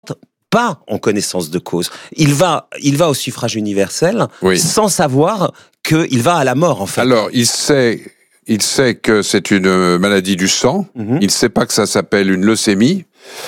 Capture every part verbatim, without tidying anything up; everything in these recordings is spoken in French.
pas en connaissance de cause. Il va, il va au suffrage universel oui. sans savoir qu'il va à la mort, en fait. Alors, il sait, il sait que c'est une maladie du sang. Mm-hmm. Il ne sait pas que ça s'appelle une leucémie.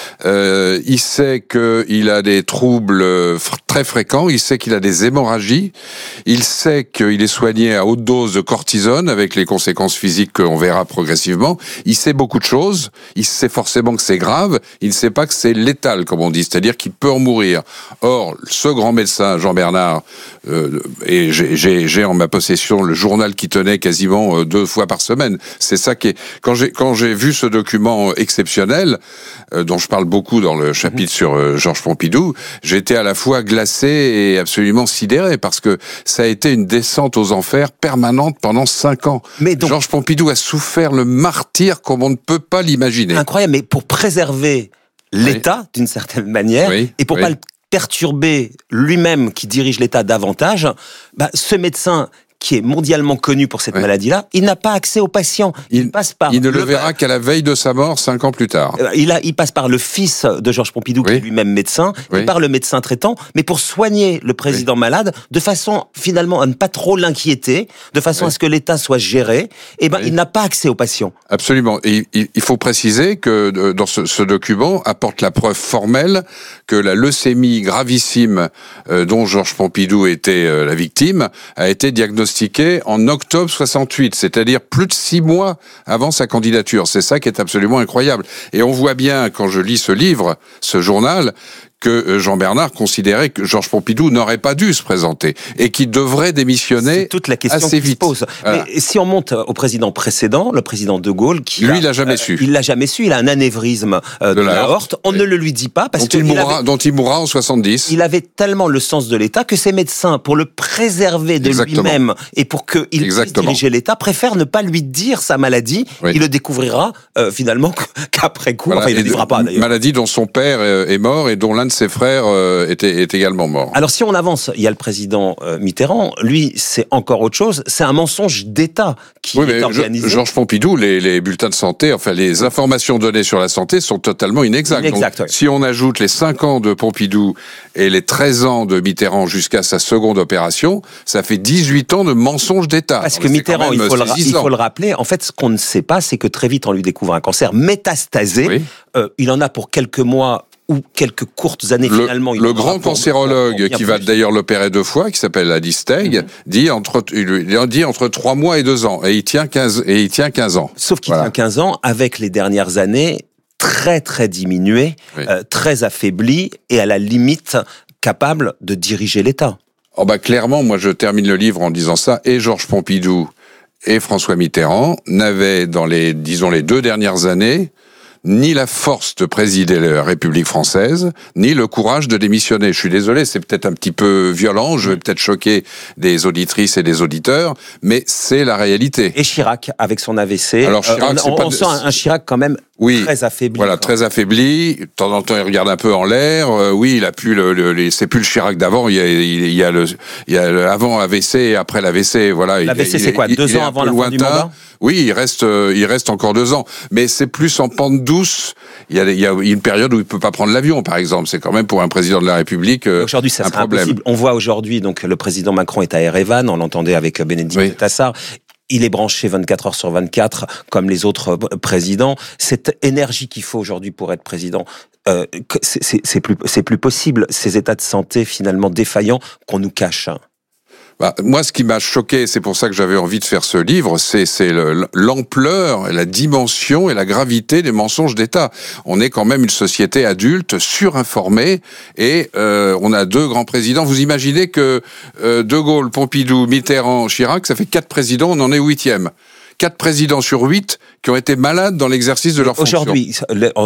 Euh, il sait qu'il a des troubles f- très fréquents, il sait qu'il a des hémorragies, il sait qu'il est soigné à haute dose de cortisone avec les conséquences physiques qu'on verra progressivement. Il sait beaucoup de choses, il sait forcément que c'est grave, il ne sait pas que c'est létal, comme on dit, c'est-à-dire qu'il peut en mourir. Or, ce grand médecin, Jean Bernard, euh, et j'ai, j'ai, j'ai en ma possession le journal qui tenait quasiment euh, deux fois par semaine. C'est ça qui est... Quand j'ai, quand j'ai vu ce document exceptionnel, euh, dont je parle beaucoup dans le chapitre mmh. sur euh, Georges Pompidou, j'étais à la fois glacé et absolument sidéré, parce que ça a été une descente aux enfers permanente pendant cinq ans. Mais donc, Georges Pompidou a souffert le martyre comme on ne peut pas l'imaginer. Incroyable, mais pour préserver l'État, oui. d'une certaine manière, oui. et pour oui. pas le perturber lui-même qui dirige l'État davantage, bah, ce médecin qui est mondialement connu pour cette oui. maladie-là, il n'a pas accès aux patients. Il, il passe par il ne le, le verra qu'à la veille de sa mort, cinq ans plus tard. Il, a, il passe par le fils de Georges Pompidou, oui. qui est lui-même médecin, oui. et par le médecin traitant, mais pour soigner le président oui. malade, de façon finalement à ne pas trop l'inquiéter, de façon oui. à ce que l'État soit géré, et ben oui. il n'a pas accès aux patients. Absolument. Et il, il faut préciser que dans ce, ce document apporte la preuve formelle que la leucémie gravissime euh, dont Georges Pompidou était euh, la victime a été diagnostiquée en octobre soixante-huit, c'est-à-dire plus de six mois avant sa candidature. C'est ça qui est absolument incroyable. Et on voit bien, quand je lis ce livre, ce journal, que Jean Bernard considérait que Georges Pompidou n'aurait pas dû se présenter et qu'il devrait démissionner C'est toute la question assez qui vite. Se pose. Voilà. Mais si on monte au président précédent, le président de Gaulle, qui lui, a, il l'a jamais euh, su. Il l'a jamais su. Il a un anévrisme euh, de, de la aorte. On oui. ne le lui dit pas parce dont il mourra, avait, dont il mourra en soixante-dix. Il avait tellement le sens de l'État que ses médecins, pour le préserver de Exactement. lui-même et pour qu'il puisse diriger l'État, préfèrent ne pas lui dire sa maladie. Oui. Il le découvrira euh, finalement qu'après coup. Voilà. Enfin, il ne le dira pas d'ailleurs. Maladie dont son père est mort et dont l'un de ses frères euh, Était, est également mort. Alors si on avance, il y a le président euh, Mitterrand, lui c'est encore autre chose, c'est un mensonge d'État qui oui, est organisé. Georges Pompidou, les, les bulletins de santé, enfin les informations données sur la santé sont totalement inexactes. Inexact, Donc, oui. Si on ajoute les cinq ans de Pompidou et les treize ans de Mitterrand jusqu'à sa seconde opération, ça fait dix-huit ans de mensonge d'État. Parce que Mitterrand, il faut, le, il faut le rappeler, en fait ce qu'on ne sait pas, c'est que très vite on lui découvre un cancer métastasé, oui. euh, il en a pour quelques mois ou quelques courtes années le, finalement. Il le grand cancérologue qui va plus. d'ailleurs l'opérer deux fois, qui s'appelle Adi Steig, mmh. dit entre il dit entre trois mois et deux ans, et il tient quinze et il tient quinze ans. Sauf qu'il voilà. tient quinze ans avec les dernières années très très diminuées, oui. euh, très affaiblies et à la limite capable de diriger l'État. Oh bah clairement, moi je termine le livre en disant ça. Et Georges Pompidou et François Mitterrand n'avaient dans les disons les deux dernières années ni la force de présider la République française, ni le courage de démissionner. Je suis désolé, c'est peut-être un petit peu violent, je vais peut-être choquer des auditrices et des auditeurs, mais c'est la réalité. Et Chirac, avec son A V C, Alors, Chirac, euh, on, on, pas on de... sent un Chirac quand même oui, très affaibli. Voilà, très affaibli. De temps en temps, il regarde un peu en l'air. Euh, oui, il a plus le, le les, c'est plus le Chirac d'avant. Il y a, il y a le, il y a le avant A V C et après l'A V C. Voilà. L'A V C, c'est quoi? Deux ans avant la fin du mandat? Oui, il reste, euh, il reste encore deux ans. Mais c'est plus en pente douce. Il y a, il y a une période où il peut pas prendre l'avion, par exemple. C'est quand même pour un président de la République euh, aujourd'hui, ça un sera problème. Impossible. On voit aujourd'hui, donc, le président Macron est à Erevan. On l'entendait avec Bénédicte oui. Tassard. Il est branché vingt-quatre heures sur vingt-quatre, comme les autres présidents. Cette énergie qu'il faut aujourd'hui pour être président, euh, c'est, c'est, c'est, plus, c'est plus possible. Ces états de santé, finalement, défaillants, qu'on nous cache. Bah, moi, ce qui m'a choqué, c'est pour ça que j'avais envie de faire ce livre, c'est, c'est le, l'ampleur, la dimension et la gravité des mensonges d'État. On est quand même une société adulte, surinformée, et euh, on a deux grands présidents. Vous imaginez que euh, De Gaulle, Pompidou, Mitterrand, Chirac, ça fait quatre présidents, on en est huitième. Quatre présidents sur huit qui ont été malades dans l'exercice de leur fonction. Aujourd'hui,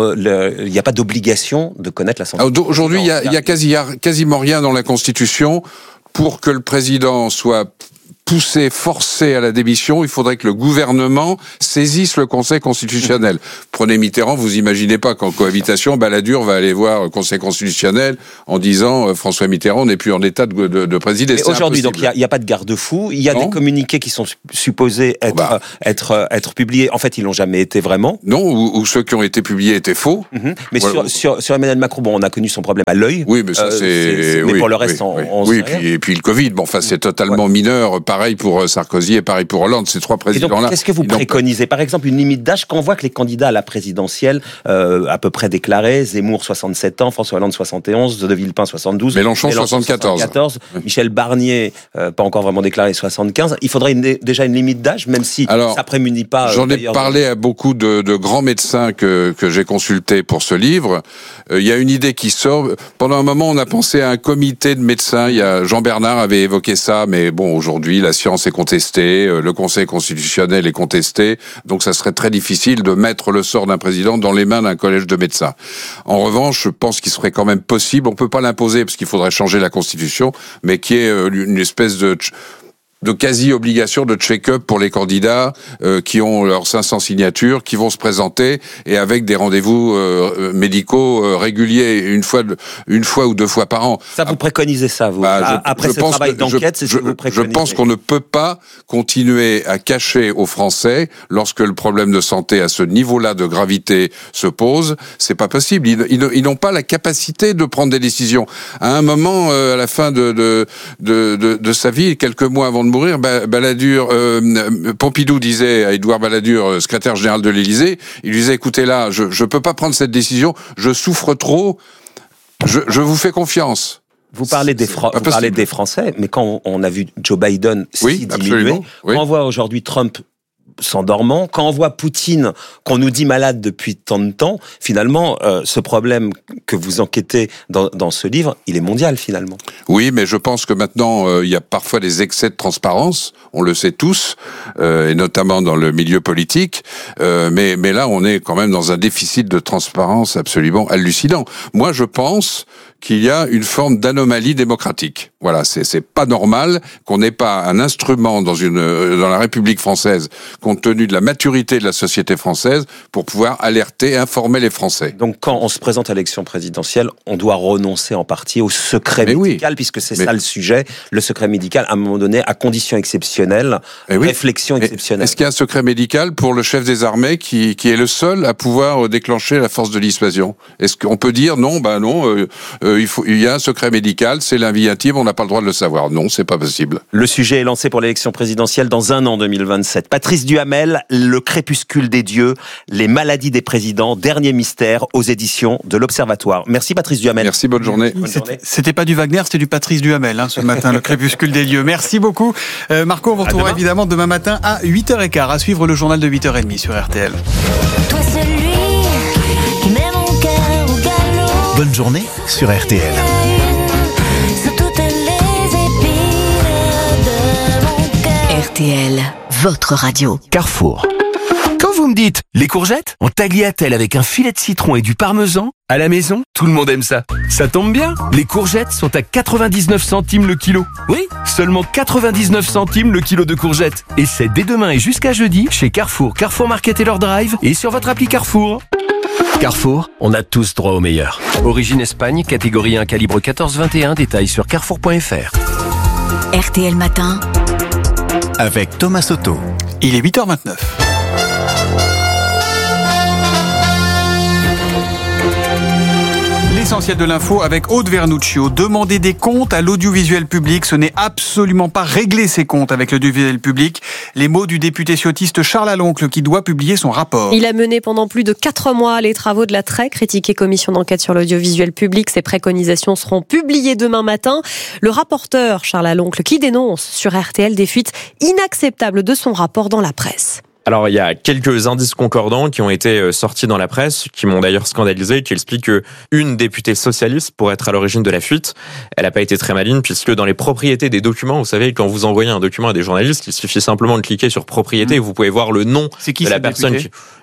il n'y a pas d'obligation de connaître la santé. Alors, aujourd'hui, il y a, y a quasi, y a quasiment rien dans la Constitution pour que le président soit pousser, forcer à la démission, il faudrait que le gouvernement saisisse le Conseil constitutionnel. Prenez Mitterrand, vous imaginez pas qu'en cohabitation, Balladur va aller voir le Conseil constitutionnel en disant euh, François Mitterrand n'est plus en état de, de, de présider. Mais aujourd'hui, donc il n'y a, a pas de garde-fou, il y a non. des communiqués qui sont supposés être, bah. être, être publiés. En fait, ils l'ont jamais été vraiment. Non, ou, ou ceux qui ont été publiés étaient faux. Mm-hmm. Mais voilà. sur, sur, sur Emmanuel Macron, bon, on a connu son problème à l'œil. Oui, mais ça euh, c'est... c'est mais oui, pour le reste, oui, on, oui. on oui, et puis, et puis le Covid, bon, enfin, c'est totalement ouais. mineur. Pareil pour Sarkozy et pareil pour Hollande, ces trois présidents-là. Qu'est-ce que vous préconisez? Par exemple, une limite d'âge, quand on voit que les candidats à la présidentielle, euh, à peu près déclarés, Zemmour soixante-sept ans, François Hollande soixante et onze, De Villepin soixante-douze, Mélenchon, Mélenchon soixante-quatorze, soixante-quatorze oui. Michel Barnier, euh, pas encore vraiment déclaré, soixante-quinze. Il faudrait une, déjà une limite d'âge, même si Alors, ça prémunit pas. J'en ai parlé de... à beaucoup de, de grands médecins que, que j'ai consultés pour ce livre. Il euh, y a une idée qui sort. Pendant un moment, on a pensé à un comité de médecins. Il y a Jean Bernard avait évoqué ça, mais bon, aujourd'hui, la science est contestée, le Conseil constitutionnel est contesté, donc ça serait très difficile de mettre le sort d'un président dans les mains d'un collège de médecins. En revanche, je pense qu'il serait quand même possible, on peut pas l'imposer parce qu'il faudrait changer la Constitution, mais qu'il y ait une espèce de... de quasi-obligation de check-up pour les candidats euh, qui ont leurs cinq cents signatures, qui vont se présenter et avec des rendez-vous euh, médicaux euh, réguliers une fois, une fois ou deux fois par an. Ça, vous préconisez ça, vous bah, je, Après je ce travail que, d'enquête, je, c'est ce que vous préconisez. Je pense qu'on ne peut pas continuer à cacher aux Français, lorsque le problème de santé à ce niveau-là de gravité se pose, c'est pas possible. Ils, ils, ils n'ont pas la capacité de prendre des décisions. À un moment, euh, à la fin de, de, de, de, de sa vie, quelques mois avant de mourir, Balladur, euh, Pompidou disait à Édouard Balladur, secrétaire général de l'Élysée, il lui disait, écoutez là, je je peux pas prendre cette décision, je souffre trop, je, je vous fais confiance. Vous parlez des, Fra- vous parlez des Français, mais quand on a vu Joe Biden oui, si diminuer, oui. quand on voit aujourd'hui Trump s'endormant, quand on voit Poutine qu'on nous dit malade depuis tant de temps, finalement, euh, ce problème que vous enquêtez dans, dans ce livre, il est mondial finalement. Oui, mais je pense que maintenant, euh, il y a parfois des excès de transparence, on le sait tous, euh, et notamment dans le milieu politique, euh, mais, mais là, on est quand même dans un déficit de transparence absolument hallucinant. Moi, je pense qu'il y a une forme d'anomalie démocratique. Voilà, c'est c'est pas normal qu'on n'ait pas un instrument dans une dans la République française, compte tenu de la maturité de la société française, pour pouvoir alerter, informer les Français. Donc, quand on se présente à l'élection présidentielle, on doit renoncer en partie au secret Mais médical, oui. puisque c'est Mais... ça le sujet. Le secret médical, à un moment donné, à condition exceptionnelle, oui. réflexion exceptionnelle. Est-ce qu'il y a un secret médical pour le chef des armées qui qui est le seul à pouvoir déclencher la force de dissuasion? Est-ce qu'on peut dire non, ben non. Euh, Euh, il, faut, il y a un secret médical, c'est la vie intime, on n'a pas le droit de le savoir. Non, c'est pas possible. Le sujet est lancé pour l'élection présidentielle dans un an, deux mille vingt-sept. Patrice Duhamel, Le crépuscule des dieux, les maladies des présidents, dernier mystère aux éditions de l'Observatoire. Merci Patrice Duhamel. Merci, bonne journée. Bonne journée. C'était pas du Wagner, c'était du Patrice Duhamel hein, ce matin, Le crépuscule des dieux. Merci beaucoup. Euh, Marco, on vous retrouvera évidemment demain matin à huit heures quinze à suivre le journal de huit heures trente sur R T L. Toi celui qui met mon cœur au galop. Bonne journée sur R T L. Sur toutes les épines de mon cœur. R T L, votre radio. Carrefour. Quand vous me dites les courgettes en tagliatelle avec un filet de citron et du parmesan, à la maison, tout le monde aime ça. Ça tombe bien, les courgettes sont à quatre-vingt-dix-neuf centimes le kilo. Oui, seulement quatre-vingt-dix-neuf centimes le kilo de courgettes. Et c'est dès demain et jusqu'à jeudi chez Carrefour, Carrefour Market et leur drive et sur votre appli Carrefour. Carrefour, on a tous droit au meilleur. Origine Espagne, catégorie un, calibre quatorze vingt et un, détails sur carrefour point f r. R T L Matin, avec Thomas Soto. Il est huit heures vingt-neuf. L'essentiel de l'info avec Aude Vernuccio. Demander des comptes à l'audiovisuel public, ce n'est absolument pas régler ses comptes avec l'audiovisuel public. Les mots du député ciotiste Charles Aloncle qui doit publier son rapport. Il a mené pendant plus de quatre mois les travaux de la très critiquée commission d'enquête sur l'audiovisuel public. Ses préconisations seront publiées demain matin. Le rapporteur Charles Aloncle qui dénonce sur R T L des fuites inacceptables de son rapport dans la presse. Alors, il y a quelques indices concordants qui ont été sortis dans la presse, qui m'ont d'ailleurs scandalisé, qui expliquent que une députée socialiste pourrait être à l'origine de la fuite. Elle n'a pas été très maligne, puisque dans les propriétés des documents, vous savez, quand vous envoyez un document à des journalistes, il suffit simplement de cliquer sur propriété et vous pouvez voir le nom C'est qui, de la personne députée ? qui...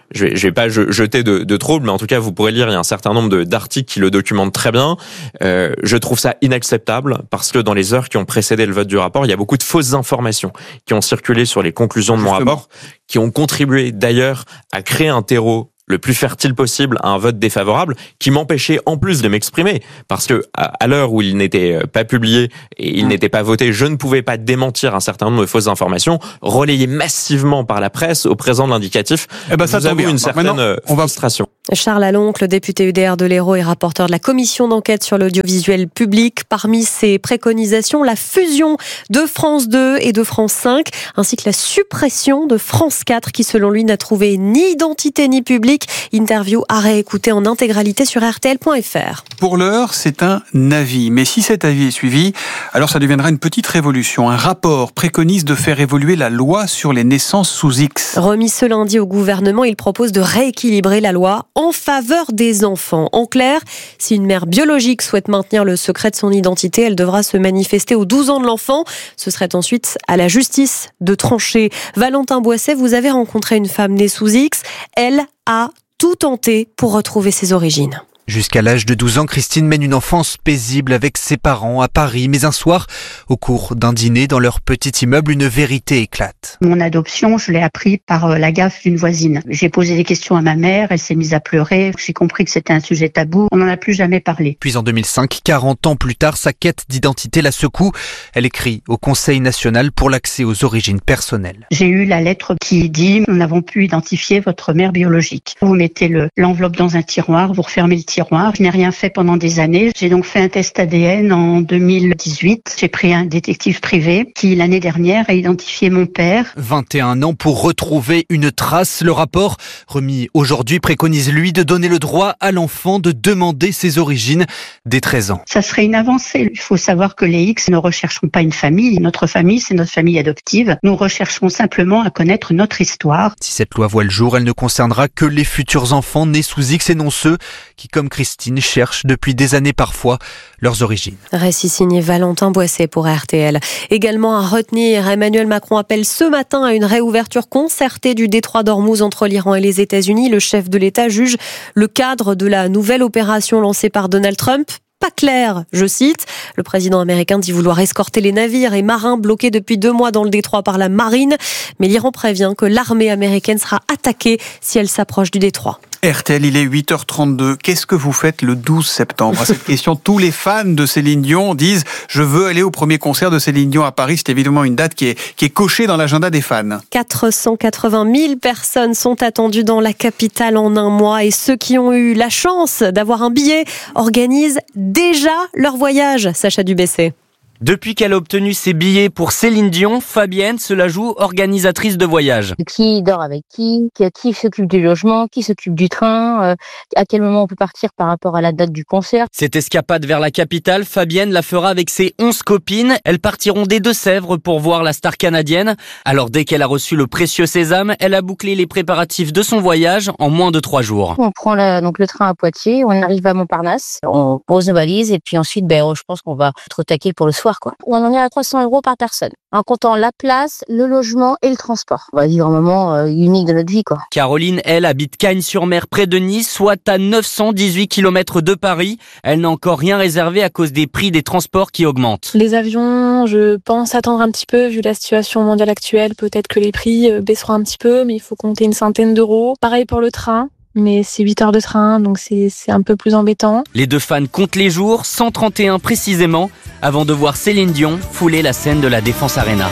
je vais, je vais pas jeter de, de troubles, mais en tout cas, vous pourrez lire, il y a un certain nombre de, d'articles qui le documentent très bien. Euh, je trouve ça inacceptable parce que dans les heures qui ont précédé le vote du rapport, il y a beaucoup de fausses informations qui ont circulé sur les conclusions de mon Justement. rapport, qui ont contribué d'ailleurs à créer un terreau le plus fertile possible à un vote défavorable, qui m'empêchait en plus de m'exprimer, parce que à l'heure où il n'était pas publié et il mmh. n'était pas voté, je ne pouvais pas démentir un certain nombre de fausses informations relayées massivement par la presse au présent de l'indicatif. Eh ben, ça vous avoue une certaine on va... frustration. Charles Laloncle, député U D R de l'Hérault et rapporteur de la commission d'enquête sur l'audiovisuel public. Parmi ses préconisations, la fusion de France deux et de France cinq, ainsi que la suppression de France quatre, qui selon lui n'a trouvé ni identité ni public. Interview à réécouter en intégralité sur R T L point F R. Pour l'heure, c'est un avis. Mais si cet avis est suivi, alors ça deviendra une petite révolution. Un rapport préconise de faire évoluer la loi sur les naissances sous X. Remis ce lundi au gouvernement, il propose de rééquilibrer la loi en faveur des enfants. En clair, si une mère biologique souhaite maintenir le secret de son identité, elle devra se manifester aux douze ans de l'enfant. Ce serait ensuite à la justice de trancher. Valentin Boisset, vous avez rencontré une femme née sous X. Elle a tout tenté pour retrouver ses origines. Jusqu'à l'âge de douze ans, Christine mène une enfance paisible avec ses parents à Paris. Mais un soir, au cours d'un dîner dans leur petit immeuble, une vérité éclate. Mon adoption, je l'ai appris par la gaffe d'une voisine. J'ai posé des questions à ma mère, elle s'est mise à pleurer. J'ai compris que c'était un sujet tabou. On n'en a plus jamais parlé. Puis en deux mille cinq, quarante ans plus tard, sa quête d'identité la secoue. Elle écrit au Conseil national pour l'accès aux origines personnelles. J'ai eu la lettre qui dit « Nous n'avons pu identifier votre mère biologique. Vous mettez le, l'enveloppe dans un tiroir, vous refermez le tiroir. Je n'ai rien fait pendant des années. J'ai donc fait un test A D N en deux mille dix-huit. J'ai pris un détective privé qui, l'année dernière, a identifié mon père. vingt et un ans pour retrouver une trace. Le rapport, remis aujourd'hui, préconise lui de donner le droit à l'enfant de demander ses origines dès treize ans. Ça serait une avancée. Il faut savoir que les X ne rechercheront pas une famille. Notre famille, c'est notre famille adoptive. Nous rechercherons simplement à connaître notre histoire. Si cette loi voit le jour, elle ne concernera que les futurs enfants nés sous X et non ceux qui, comme Christine, cherchent depuis des années parfois leurs origines. Récit signé Valentin Boisset pour R T L. Également à retenir, Emmanuel Macron appelle ce matin à une réouverture concertée du détroit d'Ormuz entre l'Iran et les États-Unis. Le chef de l'État juge le cadre de la nouvelle opération lancée par Donald Trump pas clair, je cite. Le président américain dit vouloir escorter les navires et marins bloqués depuis deux mois dans le détroit par la marine. Mais l'Iran prévient que l'armée américaine sera attaquée si elle s'approche du détroit. R T L, il est huit heures trente-deux. Qu'est-ce que vous faites le douze septembre? À cette question, tous les fans de Céline Dion disent « Je veux aller au premier concert de Céline Dion à Paris ». C'est évidemment une date qui est, qui est cochée dans l'agenda des fans. quatre cent quatre-vingt mille personnes sont attendues dans la capitale en un mois. Et ceux qui ont eu la chance d'avoir un billet organisent déjà leur voyage. Sacha Dubessé. Depuis qu'elle a obtenu ses billets pour Céline Dion, Fabienne se la joue organisatrice de voyage. Qui dort avec qui, qui s'occupe du logement, qui s'occupe du train, euh, à quel moment on peut partir par rapport à la date du concert. Cette escapade vers la capitale, Fabienne la fera avec ses onze copines. Elles partiront des Deux-Sèvres pour voir la star canadienne. Alors dès qu'elle a reçu le précieux sésame, elle a bouclé les préparatifs de son voyage en moins de trois jours. On prend la, donc le train à Poitiers, on arrive à Montparnasse, on pose nos valises et puis ensuite ben, je pense qu'on va être au taquet pour le soir. Quoi. On en est à trois cents euros par personne, en comptant la place, le logement et le transport. On va vivre un moment euh, unique de notre vie, quoi. Caroline, elle, habite Cagnes-sur-Mer près de Nice, soit à neuf cent dix-huit kilomètres de Paris. Elle n'a encore rien réservé à cause des prix des transports qui augmentent. Les avions, je pense attendre un petit peu, vu la situation mondiale actuelle. Peut-être que les prix baisseront un petit peu, mais il faut compter une centaine d'euros. Pareil pour le train. Mais c'est huit heures de train, donc c'est, c'est un peu plus embêtant. Les deux fans comptent les jours, cent trente et un précisément, avant de voir Céline Dion fouler la scène de la Défense Arena.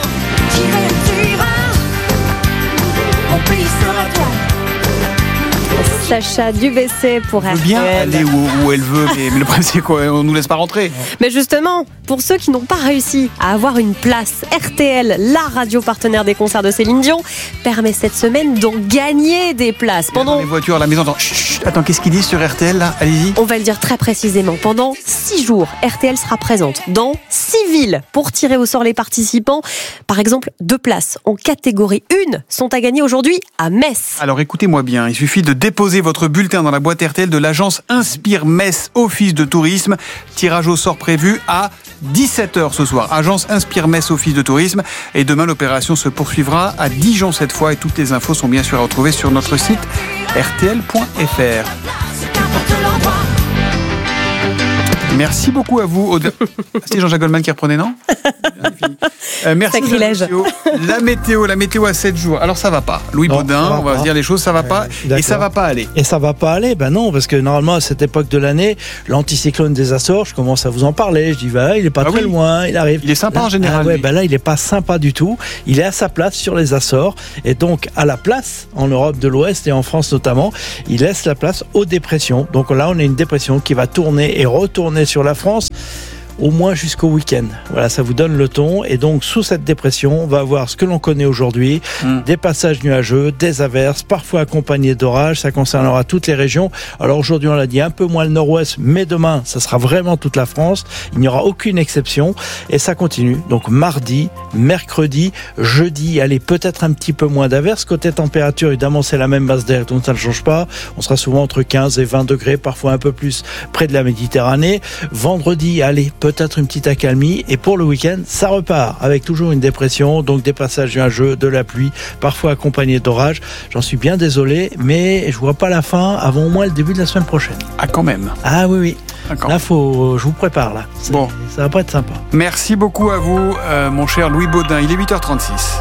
Sacha Dubessé pour R T L. Elle veut bien aller où, où elle veut, mais, mais le problème c'est qu'on nous laisse pas rentrer. Mais justement, pour ceux qui n'ont pas réussi à avoir une place, R T L, la radio partenaire des concerts de Céline Dion, permet cette semaine d'en gagner des places. Pendant les voitures à la maison, attends, chut, chut, attends, qu'est-ce qu'ils disent sur R T L là? Allez-y. On va le dire très précisément. Pendant six jours, R T L sera présente dans six villes pour tirer au sort les participants. Par exemple, deux places en catégorie un sont à gagner aujourd'hui à Metz. Alors écoutez-moi bien, il suffit de déposer votre bulletin dans la boîte R T L de l'agence Inspire Metz, Office de tourisme. Tirage au sort prévu à dix-sept heures ce soir. Agence Inspire Metz, Office de tourisme. Et demain, l'opération se poursuivra à Dijon cette fois. Et toutes les infos sont bien sûr à retrouver sur notre site r t l point f r. Merci beaucoup à vous. C'est Jean-Jacques Goldman qui reprenait, non? euh, Merci. Sacrilège. La météo, la météo à sept jours. Alors ça va pas. Louis non, Baudin, on va pas. se dire les choses, ça va pas. Euh, et ça va pas aller. Et ça va pas aller, ben non, parce que normalement à cette époque de l'année, l'anticyclone des Açores, je commence à vous en parler. Je dis, bah, il est pas ah très oui. loin, il arrive. Il est sympa là, en général. Ah ouais, ben là, il est pas sympa du tout. Il est à sa place sur les Açores. Et donc, à la place, en Europe de l'Ouest et en France notamment, il laisse la place aux dépressions. Donc là, on a une dépression qui va tourner et retourner sur la France. Au moins jusqu'au week-end. Voilà, ça vous donne le ton. Et donc, sous cette dépression, on va avoir ce que l'on connaît aujourd'hui, mmh. des passages nuageux, des averses, parfois accompagnés d'orages. Ça concernera toutes les régions. Alors aujourd'hui, on l'a dit, un peu moins le nord-ouest, mais demain, ça sera vraiment toute la France. Il n'y aura aucune exception. Et ça continue. Donc, mardi, mercredi, jeudi, allez, peut-être un petit peu moins d'averses. Côté température, évidemment, c'est la même base d'air, donc ça ne change pas. On sera souvent entre quinze et vingt degrés, parfois un peu plus près de la Méditerranée. Vendredi, allez, peut-être une petite accalmie, et pour le week-end, ça repart avec toujours une dépression, donc des passages nuageux, de la pluie, parfois accompagnés d'orages. J'en suis bien désolé, mais je vois pas la fin avant au moins le début de la semaine prochaine. Ah, quand même. Ah oui, oui. D'accord. Là, faut, je vous prépare, là. C'est, bon. Ça va pas être sympa. Merci beaucoup à vous, euh, mon cher Louis Baudin. Il est huit heures trente-six.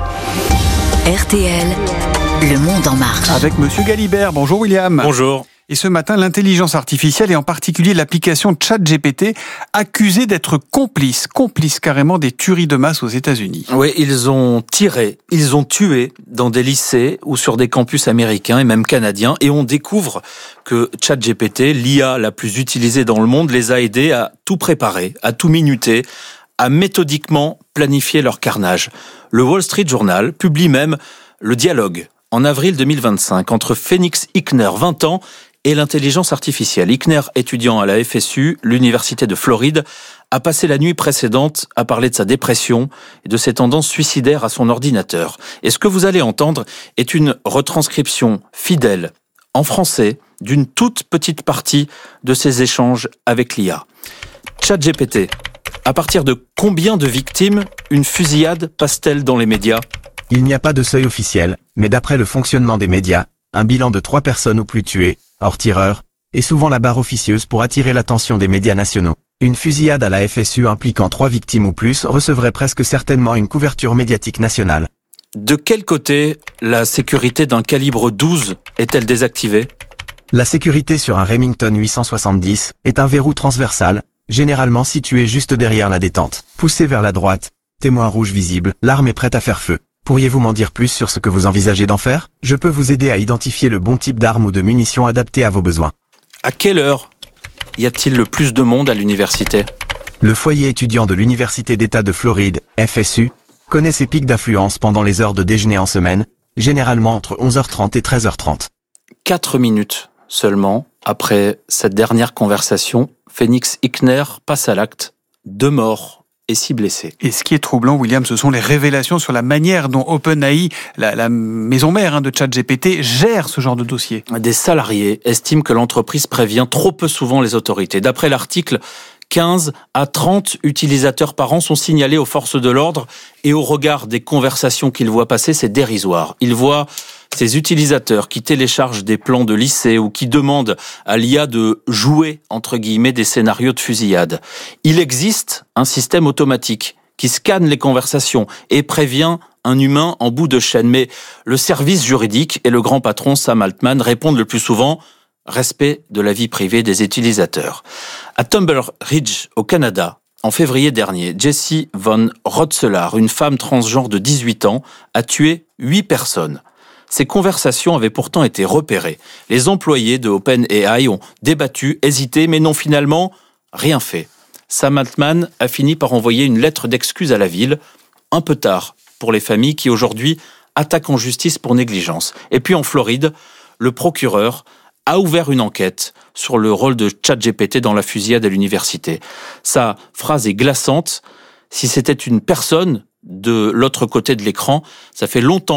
R T L, le monde en marche. Avec Monsieur Galibert. Bonjour William. Bonjour. Et ce matin, l'intelligence artificielle et en particulier l'application ChatGPT accusée d'être complice, complice carrément des tueries de masse aux États-Unis. Oui, ils ont tiré, ils ont tué dans des lycées ou sur des campus américains et même canadiens. Et on découvre que ChatGPT, l'I A la plus utilisée dans le monde, les a aidés à tout préparer, à tout minuter, à méthodiquement planifier leur carnage. Le Wall Street Journal publie même le dialogue en avril deux mille vingt-cinq entre Phoenix Ickner, vingt ans, et l'intelligence artificielle. Ickner, étudiant à la F S U, l'université de Floride, a passé la nuit précédente à parler de sa dépression et de ses tendances suicidaires à son ordinateur. Et ce que vous allez entendre est une retranscription fidèle, en français, d'une toute petite partie de ses échanges avec l'I A. ChatGPT, à partir de combien de victimes une fusillade passe-t-elle dans les médias ? Il n'y a pas de seuil officiel, mais d'après le fonctionnement des médias, un bilan de trois personnes ou plus tuées, hors tireur, est souvent la barre officieuse pour attirer l'attention des médias nationaux. Une fusillade à la F S U impliquant trois victimes ou plus recevrait presque certainement une couverture médiatique nationale. De quel côté la sécurité d'un calibre douze est-elle désactivée ? La sécurité sur un Remington huit cent soixante-dix est un verrou transversal, généralement situé juste derrière la détente. Poussé vers la droite, témoin rouge visible, l'arme est prête à faire feu. Pourriez-vous m'en dire plus sur ce que vous envisagez d'en faire ? Je peux vous aider à identifier le bon type d'arme ou de munitions adaptées à vos besoins. À quelle heure y a-t-il le plus de monde à l'université ? Le foyer étudiant de l'Université d'État de Floride, F S U, connaît ses pics d'affluence pendant les heures de déjeuner en semaine, généralement entre onze heures trente et treize heures trente. Quatre minutes seulement après cette dernière conversation, Phoenix Ickner passe à l'acte. Deux morts et six blessés. Et ce qui est troublant, William, ce sont les révélations sur la manière dont OpenAI, la, la maison mère hein, de ChatGPT, gère ce genre de dossier. Des salariés estiment que l'entreprise prévient trop peu souvent les autorités. D'après l'article, quinze à trente utilisateurs par an sont signalés aux forces de l'ordre et au regard des conversations qu'ils voient passer, c'est dérisoire. Ils voient ces utilisateurs qui téléchargent des plans de lycée ou qui demandent à l'I A de jouer, entre guillemets, des scénarios de fusillade. Il existe un système automatique qui scanne les conversations et prévient un humain en bout de chaîne. Mais le service juridique et le grand patron Sam Altman répondent le plus souvent « respect de la vie privée des utilisateurs ». À Tumble Ridge, au Canada, en février dernier, Jessie Von Rotzelar, une femme transgenre de dix-huit ans, a tué huit personnes. Ces conversations avaient pourtant été repérées. Les employés de OpenAI ont débattu, hésité, mais n'ont finalement rien fait. Sam Altman a fini par envoyer une lettre d'excuse à la ville, un peu tard pour les familles qui aujourd'hui attaquent en justice pour négligence. Et puis en Floride, le procureur a ouvert une enquête sur le rôle de ChatGPT dans la fusillade à l'université. Sa phrase est glaçante. Si c'était une personne de l'autre côté de l'écran, ça fait longtemps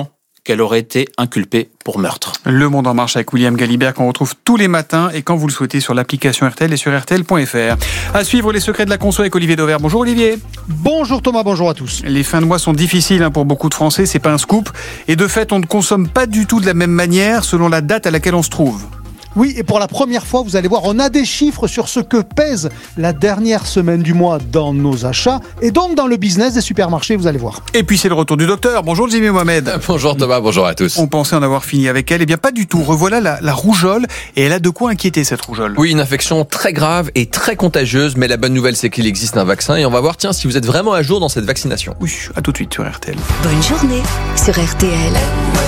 qu'elle aurait été inculpée pour meurtre. Le Monde en marche avec William Galibert qu'on retrouve tous les matins et quand vous le souhaitez sur l'application R T L et sur R T L point F R. À suivre les secrets de la conso avec Olivier Dauvert. Bonjour Olivier. Bonjour Thomas, bonjour à tous. Les fins de mois sont difficiles hein, pour beaucoup de Français, c'est pas un scoop. Et de fait, on ne consomme pas du tout de la même manière selon la date à laquelle on se trouve. Oui, et pour la première fois, vous allez voir, on a des chiffres sur ce que pèse la dernière semaine du mois dans nos achats et donc dans le business des supermarchés, vous allez voir. Et puis c'est le retour du docteur. Bonjour Jimmy Mohamed. Bonjour Thomas, bonjour à tous. On pensait en avoir fini avec elle, eh bien pas du tout. Revoilà la, la rougeole et elle a de quoi inquiéter cette rougeole. Oui, une infection très grave et très contagieuse, mais la bonne nouvelle c'est qu'il existe un vaccin et on va voir tiens si vous êtes vraiment à jour dans cette vaccination. Oui, à tout de suite sur R T L. Bonne journée sur R T L.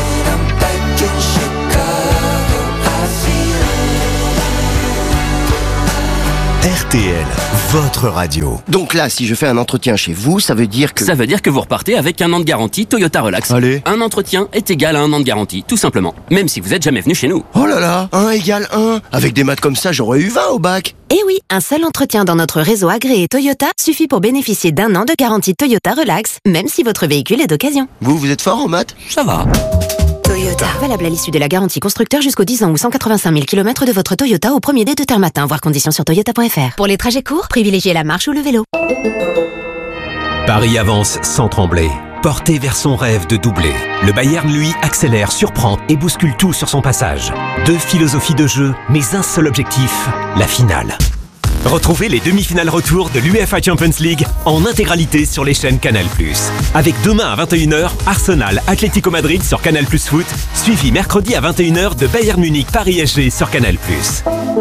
R T L, votre radio. Donc là, si je fais un entretien chez vous, ça veut dire que... Ça veut dire que vous repartez avec un an de garantie Toyota Relax. Allez. Un entretien est égal à un an de garantie, tout simplement. Même si vous êtes jamais venu chez nous. Oh là là, un égale un. Avec des maths comme ça, j'aurais eu vingt au bac. Eh oui, un seul entretien dans notre réseau agréé Toyota suffit pour bénéficier d'un an de garantie Toyota Relax, même si votre véhicule est d'occasion. Vous, vous êtes fort en maths? Ça va. Toyota. Valable à l'issue de la garantie constructeur jusqu'aux dix ans ou cent quatre-vingt-cinq mille kilomètres de votre Toyota au premier dé de terme matin. Voir conditions sur toyota point F R. Pour les trajets courts, privilégiez la marche ou le vélo. Paris avance sans trembler. Porté vers son rêve de doubler. Le Bayern, lui, accélère, surprend et bouscule tout sur son passage. Deux philosophies de jeu, mais un seul objectif, la finale. Retrouvez les demi-finales retour de l'UEFA Champions League en intégralité sur les chaînes Canal plus. Avec demain à vingt et une heures, Arsenal Atlético Madrid sur Canal plus Foot, suivi mercredi à vingt et une heures de Bayern Munich Paris S G sur Canal plus.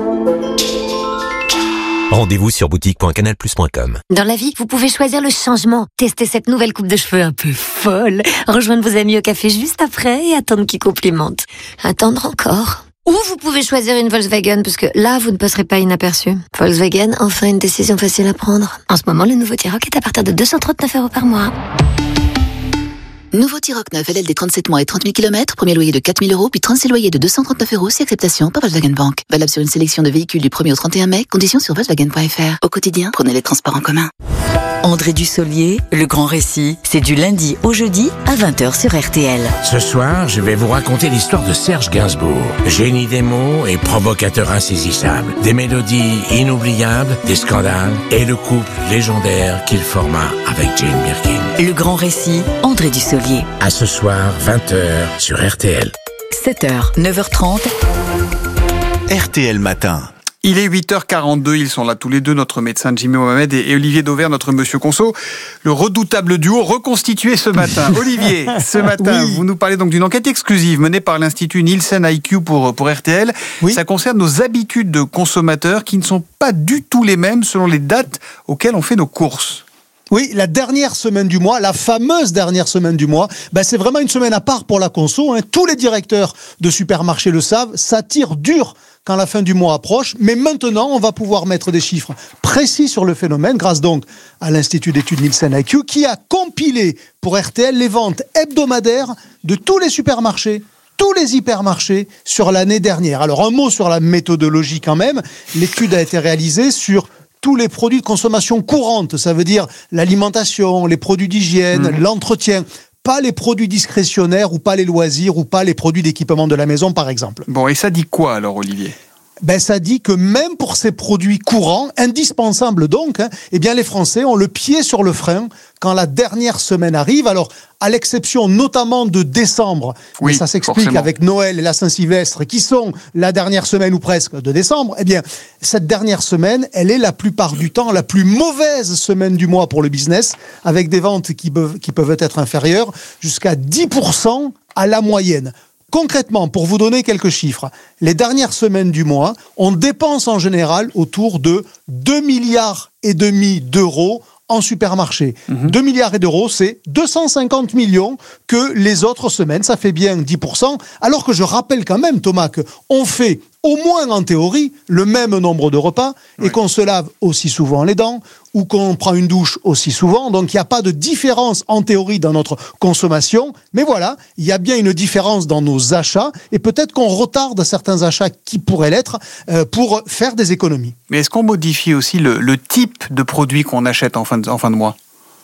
Rendez-vous sur boutique point canal plus point com. Dans la vie, vous pouvez choisir le changement. Tester cette nouvelle coupe de cheveux un peu folle. Rejoindre vos amis au café juste après et attendre qu'ils complimentent. Attendre encore. Ou vous pouvez choisir une Volkswagen, parce que là, vous ne passerez pas inaperçu. Volkswagen, enfin une décision facile à prendre. En ce moment, le nouveau T-Roc est à partir de deux cent trente-neuf euros par mois. Nouveau T-Roc neuf L L D trente-sept mois et trente mille kilomètres, premier loyer de quatre mille euros, puis trente-six loyers de deux cent trente-neuf euros, si acceptation par Volkswagen Bank. Valable sur une sélection de véhicules du premier au trente et un mai, conditions sur Volkswagen point F R. Au quotidien, prenez les transports en commun. André Dussolier, le grand récit, c'est du lundi au jeudi à vingt heures sur R T L. Ce soir, je vais vous raconter l'histoire de Serge Gainsbourg. Génie des mots et provocateur insaisissable. Des mélodies inoubliables, des scandales et le couple légendaire qu'il forma avec Jane Birkin. Le grand récit, André Dussolier. À ce soir, vingt heures sur R T L. sept heures, neuf heures trente. R T L Matin. Il est huit heures quarante-deux, ils sont là tous les deux, notre médecin Jimmy Mohamed et Olivier Dauvert, notre monsieur Conso. Le redoutable duo reconstitué ce matin. Olivier, ce matin, oui. Vous nous parlez donc d'une enquête exclusive menée par l'Institut Nielsen I Q pour, pour R T L. Oui. Ça concerne nos habitudes de consommateurs qui ne sont pas du tout les mêmes selon les dates auxquelles on fait nos courses. Oui, la dernière semaine du mois, la fameuse dernière semaine du mois, ben c'est vraiment une semaine à part pour la conso. Hein. Tous les directeurs de supermarchés le savent, ça tire dur quand la fin du mois approche. Mais maintenant, on va pouvoir mettre des chiffres précis sur le phénomène, grâce donc à l'Institut d'études Nielsen I Q, qui a compilé pour R T L les ventes hebdomadaires de tous les supermarchés, tous les hypermarchés sur l'année dernière. Alors un mot sur la méthodologie quand même. L'étude a été réalisée sur tous les produits de consommation courante, ça veut dire l'alimentation, les produits d'hygiène, mmh. l'entretien, pas les produits discrétionnaires ou pas les loisirs ou pas les produits d'équipement de la maison par exemple. Bon, et ça dit quoi alors Olivier ? Ben, ça dit que même pour ces produits courants, indispensables donc, hein, eh bien les Français ont le pied sur le frein quand la dernière semaine arrive. Alors, à l'exception notamment de décembre, oui, mais ça s'explique forcément. Avec Noël et la Saint-Sylvestre, qui sont la dernière semaine ou presque de décembre, eh bien, cette dernière semaine, elle est la plupart du temps la plus mauvaise semaine du mois pour le business, avec des ventes qui peuvent, qui peuvent être inférieures jusqu'à dix pour cent à la moyenne. Concrètement, pour vous donner quelques chiffres, les dernières semaines du mois, on dépense en général autour de deux milliards et demi d'euros en supermarché. Mmh. deux milliards et d'euros, c'est deux cent cinquante millions que les autres semaines, ça fait bien dix pour cent, alors que je rappelle quand même, Thomas, qu'on fait au moins en théorie le même nombre de repas oui. et qu'on se lave aussi souvent les dents ou qu'on prend une douche aussi souvent. Donc il n'y a pas de différence en théorie dans notre consommation. Mais voilà, il y a bien une différence dans nos achats et peut-être qu'on retarde certains achats qui pourraient l'être euh, pour faire des économies. Mais est-ce qu'on modifie aussi le, le type de produit qu'on achète en fin de, en fin de mois ?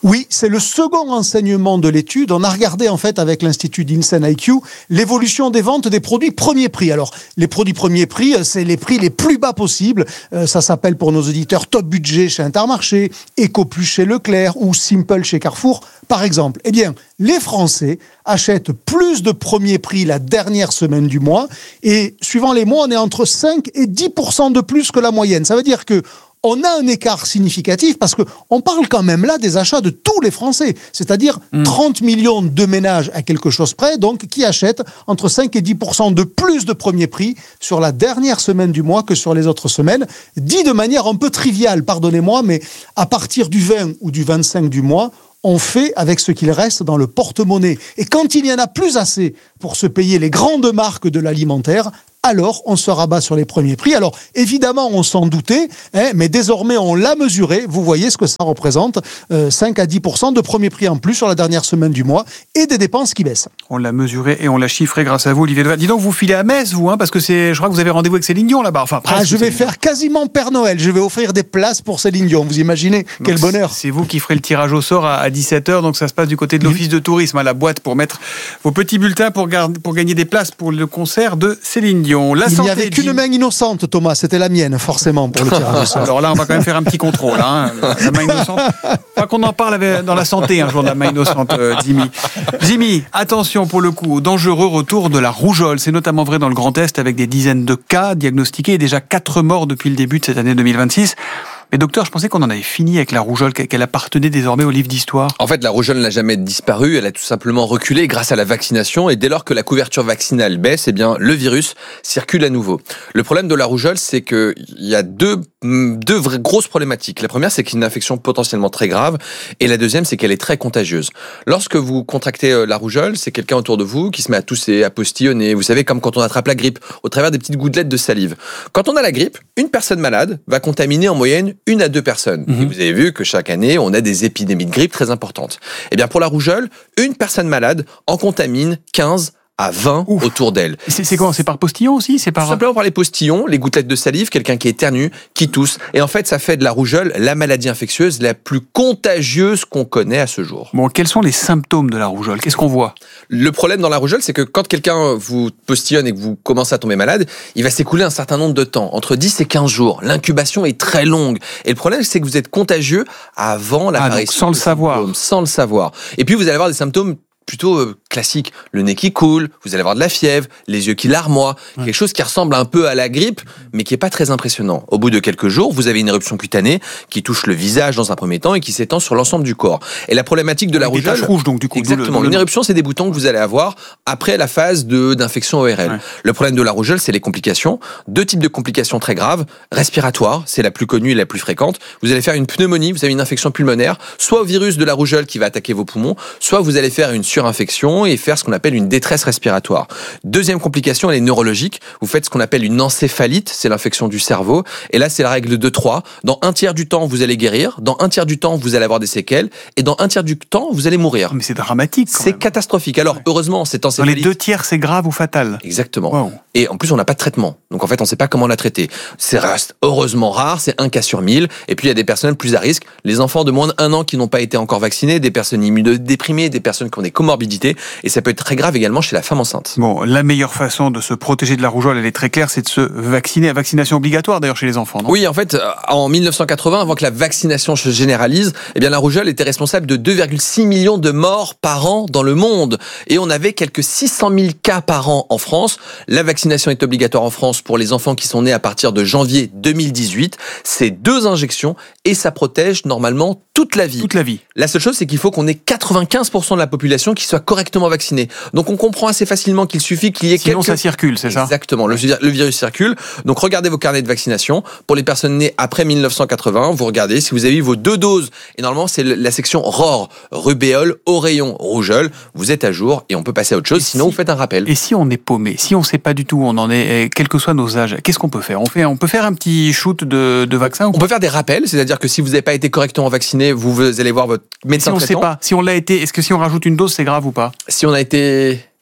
Oui, c'est le second enseignement de l'étude. On a regardé en fait avec l'Institut d'Insen I Q l'évolution des ventes des produits premier prix. Alors, les produits premier prix, c'est les prix les plus bas possibles. Euh, ça s'appelle pour nos auditeurs Top Budget chez Intermarché, EcoPlus chez Leclerc ou Simple chez Carrefour, par exemple. Eh bien, les Français achètent plus de premier prix la dernière semaine du mois et suivant les mois, on est entre cinq et dix pour cent de plus que la moyenne. Ça veut dire que on a un écart significatif parce qu'on parle quand même là des achats de tous les Français, c'est-à-dire mmh. trente millions de ménages à quelque chose près, donc qui achètent entre cinq et dix pour cent de plus de premier prix sur la dernière semaine du mois que sur les autres semaines. Dit de manière un peu triviale, pardonnez-moi, mais à partir du vingt ou du vingt-cinq du mois, on fait avec ce qu'il reste dans le porte-monnaie. Et quand il n'y en a plus assez pour se payer les grandes marques de l'alimentaire, alors on se rabat sur les premiers prix. Alors évidemment, on s'en doutait, hein, mais désormais on l'a mesuré. Vous voyez ce que ça représente, euh, cinq à dix pour cent de premiers prix en plus sur la dernière semaine du mois et des dépenses qui baissent. On l'a mesuré et on l'a chiffré grâce à vous, Olivier Deval. Dis donc, vous filez à Metz, vous, hein, parce que c'est, je crois que vous avez rendez-vous avec Céline Dion là-bas. Enfin, presque, ah, je vais faire quasiment Père Noël. Je vais offrir des places pour Céline Dion. Vous imaginez donc, quel bonheur. C'est vous qui ferez le tirage au sort à dix-sept heures. Donc ça se passe du côté de l'Office de tourisme, à la boîte pour mettre vos petits bulletins pour, garder, pour gagner des places pour le concert de Céline Dion. La Il santé, n'y avait qu'une main innocente, Thomas. C'était la mienne, forcément, pour le tirage au sort. Alors là, on va quand même faire un petit contrôle. Hein. La main innocente. Pas qu'on en parle avec, dans la santé un jour de la main innocente, euh, Jimmy. Jimmy, attention pour le coup au dangereux retour de la rougeole. C'est notamment vrai dans le Grand Est avec des dizaines de cas diagnostiqués et déjà quatre morts depuis le début de cette année deux mille vingt-six. Mais docteur, je pensais qu'on en avait fini avec la rougeole, qu'elle appartenait désormais au livre d'histoire. En fait, la rougeole n'a jamais disparu, elle a tout simplement reculé grâce à la vaccination. Et dès lors que la couverture vaccinale baisse, eh bien, le virus circule à nouveau. Le problème de la rougeole, c'est qu'il y a deux, deux vraies grosses problématiques. La première, c'est qu'il y a une infection potentiellement très grave. Et la deuxième, c'est qu'elle est très contagieuse. Lorsque vous contractez la rougeole, c'est quelqu'un autour de vous qui se met à tousser, à postillonner. Vous savez, comme quand on attrape la grippe, au travers des petites gouttelettes de salive. Quand on a la grippe, une personne malade va contaminer en moyenne une à deux personnes. Mmh. Et vous avez vu que chaque année, on a des épidémies de grippe très importantes. Eh bien, pour la rougeole, une personne malade en contamine quinze à vingt Ouf. Autour d'elle. C'est, c'est quoi? C'est par postillon aussi? C'est par... Simplement par les postillons, les gouttelettes de salive, quelqu'un qui éternue, qui tousse. Et en fait, ça fait de la rougeole la maladie infectieuse la plus contagieuse qu'on connaît à ce jour. Bon, quels sont les symptômes de la rougeole? Qu'est-ce qu'on voit? Le problème dans la rougeole, c'est que quand quelqu'un vous postillonne et que vous commencez à tomber malade, il va s'écouler un certain nombre de temps, entre dix et quinze jours. L'incubation est très longue. Et le problème, c'est que vous êtes contagieux avant l'apparition. Ah, donc sans le savoir. Symptômes, sans le savoir. Et puis, vous allez avoir des symptômes plutôt euh, classique, le nez qui coule, vous allez avoir de la fièvre, les yeux qui larmoient, ouais. quelque chose qui ressemble un peu à la grippe, mais qui est pas très impressionnant. Au bout de quelques jours, vous avez une éruption cutanée qui touche le visage dans un premier temps et qui s'étend sur l'ensemble du corps. Et la problématique de la Avec rougeole, des taches rouges donc du coup. Exactement. Le, le... Une éruption, c'est des boutons que vous allez avoir après la phase de d'infection O R L. Ouais. Le problème de la rougeole, c'est les complications. Deux types de complications très graves. Respiratoire, c'est la plus connue et la plus fréquente. Vous allez faire une pneumonie, vous avez une infection pulmonaire, soit au virus de la rougeole qui va attaquer vos poumons, soit vous allez faire une surinfection et faire ce qu'on appelle une détresse respiratoire. Deuxième complication, elle est neurologique. Vous faites ce qu'on appelle une encéphalite, c'est l'infection du cerveau. Et là, c'est la règle de trois. Dans un tiers du temps, vous allez guérir. Dans un tiers du temps, vous allez avoir des séquelles. Et dans un tiers du temps, vous allez mourir. Mais c'est dramatique. Quand c'est même. catastrophique. Alors, ouais. heureusement, cette encéphalite... Dans les deux tiers, c'est grave ou fatal. Exactement. Wow. Et en plus, on n'a pas de traitement. Donc, en fait, on ne sait pas comment la traiter. C'est reste heureusement rare. C'est un cas sur mille. Et puis, il y a des personnes plus à risque. Les enfants de moins d'un an qui n'ont pas été encore vaccinés, des personnes immunodéprimées, des personnes qui ont des comorbidités. Et ça peut être très grave également chez la femme enceinte. Bon, la meilleure façon de se protéger de la rougeole, elle est très claire, c'est de se vacciner. La vaccination obligatoire d'ailleurs chez les enfants, non ? Oui, en fait, en mille neuf cent quatre-vingts, avant que la vaccination se généralise, eh bien la rougeole était responsable de deux virgule six millions de morts par an dans le monde. Et on avait quelques six cent mille cas par an en France. La vaccination est obligatoire en France pour les enfants qui sont nés à partir de janvier deux mille dix-huit. C'est deux injections et ça protège normalement toute la vie. Toute la vie. La seule chose, c'est qu'il faut qu'on ait quatre-vingt-quinze pour cent de la population qui soit correctement vaccinée. Donc on comprend assez facilement qu'il suffit qu'il y ait Sinon quelques... ça circule, c'est ça ? Exactement, le, le virus circule. Donc regardez vos carnets de vaccination. Pour les personnes nées après mille neuf cent quatre-vingts, vous regardez si vous avez eu vos deux doses. Et normalement, c'est la section R O R, rubéole, oreillon, rougeole. Vous êtes à jour et on peut passer à autre chose. Et sinon, si... vous faites un rappel. Et si on est paumé, si on ne sait pas du tout où on en est, quels que soient nos âges, qu'est-ce qu'on peut faire ? On fait, on peut faire un petit shoot de, de vaccin ? On peut faire des rappels, c'est-à-dire que si vous n'avez pas été correctement vacciné, vous allez voir votre médecin traitant. Si on ne sait pas, si on l'a été, est-ce que si on rajoute une dose, c'est grave ou pas ? Si on a été...